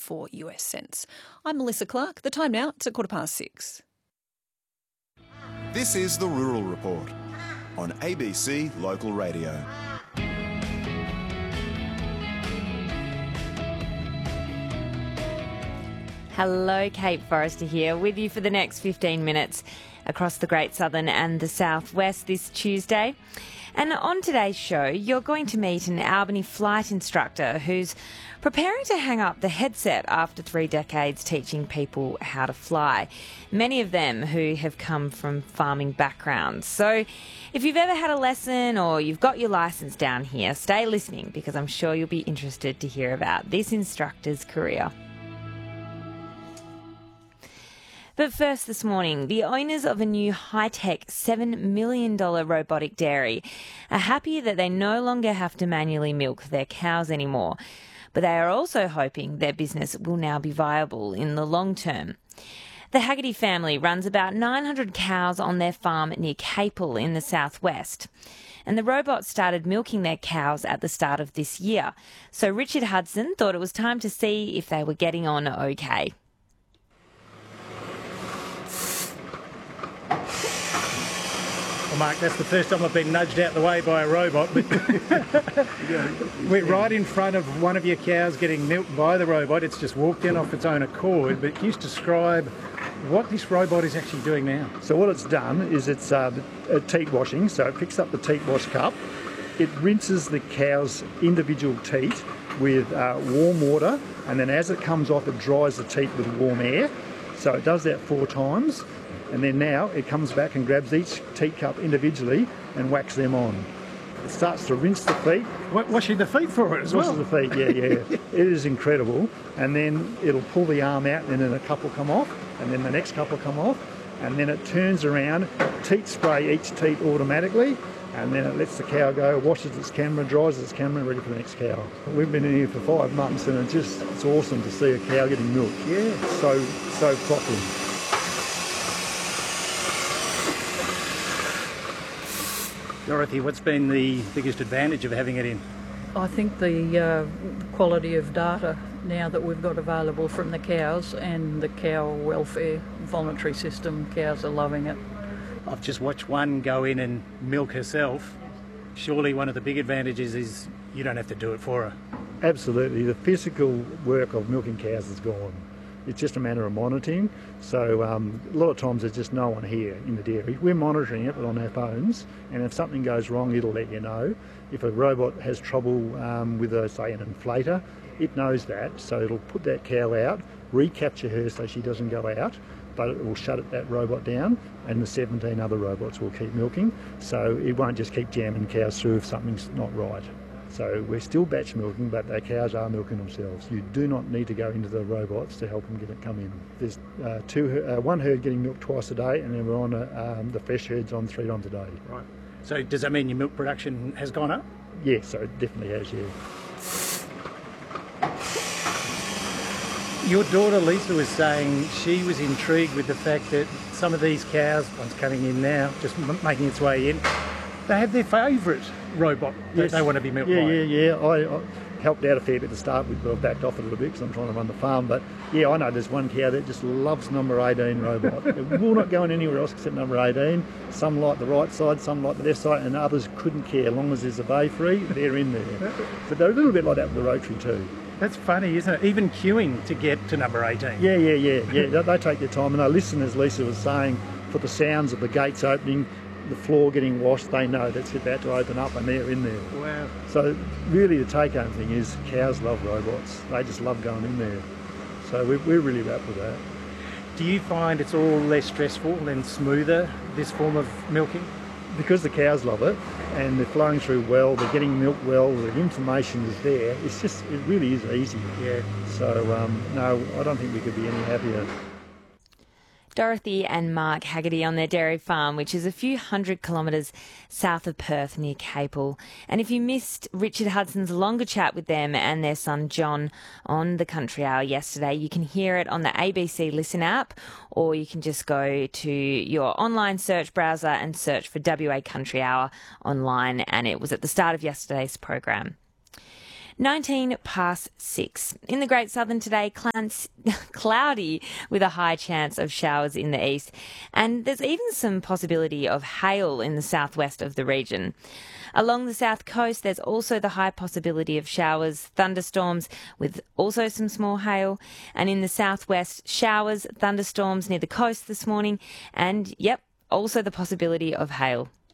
4 US cents. I'm Melissa Clark. The time now, it's 6:15. This is The Rural Report on ABC Local Radio. Hello, Kate Forrester here with you for the next 15 minutes across the Great Southern and the Southwest this Tuesday. And on today's show, you're going to meet an Albany flight instructor who's preparing to hang up the headset after 3 decades teaching people how to fly, many of them who have come from farming backgrounds. So if you've ever had a lesson or you've got your licence down here, stay listening because I'm sure you'll be interested to hear about this instructor's career. But first this morning, the owners of a new high-tech $7 million robotic dairy are happy that they no longer have to manually milk their cows anymore. But they are also hoping their business will now be viable in the long term. The Haggerty family runs about 900 cows on their farm near Capel in the southwest. And the robots started milking their cows at the start of this year. So Richard Hudson thought it was time to see if they were getting on okay. Mark, that's the first time I've been nudged out the way by a robot. But we're right in front of one of your cows getting milked by the robot. It's just walked in off its own accord. But can you describe what this robot is actually doing now? So what it's done is it's teat washing. So it picks up the teat wash cup. It rinses the cow's individual teat with warm water. And then as it comes off, it dries the teat with warm air. So it does that 4 times. And then now it comes back and grabs each teat cup individually and whacks them on. It starts to rinse the feet. Washing the feet for it as well? Washes the feet, yeah. It is incredible. And then it'll pull the arm out and then a couple come off and then the next couple come off. And then it turns around, teat spray each teat automatically. And then it lets the cow go, washes its camera, dries its camera, ready for the next cow. We've been in here for 5 months and it's awesome to see a cow getting milked. Yeah. So properly. Dorothy, what's been the biggest advantage of having it in? I think the quality of data now that we've got available from the cows and the cow welfare voluntary system, cows are loving it. I've just watched one go in and milk herself. Surely one of the big advantages is you don't have to do it for her. Absolutely. The physical work of milking cows is gone. It's just a matter of monitoring. So a lot of times there's just no one here in the dairy. We're monitoring it on our phones, and if something goes wrong, it'll let you know. If a robot has trouble with, say, an inflator, it knows that, so it'll put that cow out, recapture her so she doesn't go out, but it will shut that robot down, and the 17 other robots will keep milking. So it won't just keep jamming cows through if something's not right. So we're still batch milking, but the cows are milking themselves. You do not need to go into the robots to help them come in. There's one herd getting milked twice a day, and then we're on the fresh herds on 3 times a day. Right. So does that mean your milk production has gone up? Yeah, so it definitely has, yeah. Your daughter Lisa was saying she was intrigued with the fact that some of these cows, one's coming in now, just making its way in, they have their favourite robot that they want to be milked by. Yeah. I helped out a fair bit to start with, but I've backed off a little bit because I'm trying to run the farm. But yeah, I know there's one cow that just loves number 18 robot. It will not go in anywhere else except number 18. Some like the right side, some like the left side, and others couldn't care. As long as there's a bay free, they're in there. But they're a little bit like that with the rotary too. That's funny, isn't it? Even queuing to get to number 18. Yeah. They take their time, and they listen, as Lisa was saying, for the sounds of the gates opening, the floor getting washed. They know that's about to open up and they're in there. Wow. So really the take-home thing is cows love robots. They just love going in there. So we're really wrapped with that. Do you find it's all less stressful and smoother, this form of milking? Because the cows love it and they're flowing through well, they're getting milked well, the information is there. It really is easy. Yeah. So no, I don't think we could be any happier. Dorothy and Mark Haggerty on their dairy farm, which is a few hundred kilometres south of Perth near Capel. And if you missed Richard Hudson's longer chat with them and their son John on the Country Hour yesterday, you can hear it on the ABC Listen app, or you can just go to your online search browser and search for WA Country Hour online, and it was at the start of yesterday's program. 19 past 6. In the Great Southern today, cloudy with a high chance of showers in the east. And there's even some possibility of hail in the southwest of the region. Along the south coast, there's also the high possibility of showers, thunderstorms with also some small hail. And in the southwest, showers, thunderstorms near the coast this morning. And, also the possibility of hail.